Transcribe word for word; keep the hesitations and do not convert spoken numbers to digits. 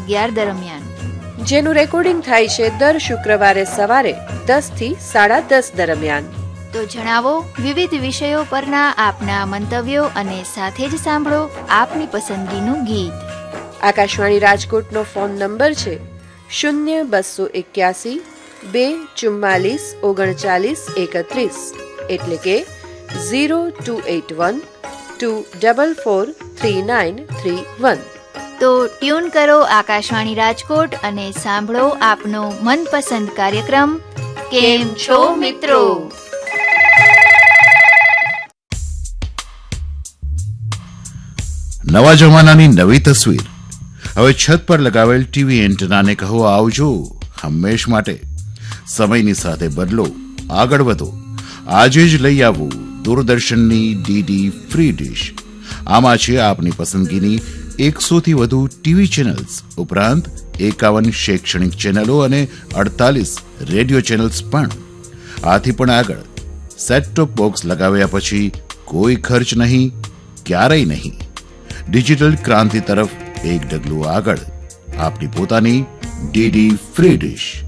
અગિયાર દરમિયાન, જેનું રેકોર્ડિંગ થાય છે દર શુક્રવારે સવારે દસ થી સાડા દસ દરમિયાન. તો જણાવો વિવિધ વિષયો પરના આપના મંતવ્યો અને સાથે જ સાંભળો આપની પસંદગીનું ગીત. આકાશવાણી રાજકોટનો ફોન નંબર છે શૂન્ય બસો એક્યાસી બે ચુમ્માલીસ ઓગણચાલીસ એકત્રીસ, એટલે કે zero two at one two double four three nine three one. તો ટ્યુન કરો આકાશવાણી રાજકોટ અને સાંભળો આપનો મનપસંદ કાર્યક્રમ કેમ છો મિત્રો. નવા જમાનાની નવી તસવીર. હવે છત પર લગાવેલ ટીવી એન્ટેનાને કહો આવજો હંમેશ માટે. સમયની સાથે બદલો, આગળ વધો. આજે જ લઈ આવવું દૂરદર્શનની ડીડી ફ્રી ડિશ. આમાં છે આપની પસંદગીની એકસો થી વધુ ટીવી ચેનલ્સ ઉપરાંત એકાવન શૈક્ષણિક ચેનલો અને અડતાલીસ રેડિયો ચેનલ્સ પણ. આથી પણ આગળ, સેટ ટોપ બોક્સ લગાવ્યા પછી કોઈ ખર્ચ નહીં, ક્યારેય નહીં. ડિજિટલ ક્રાંતિ તરફ એક ડગલું આગળ. આપની પોતાની ડીડી ફ્રી ડિશ.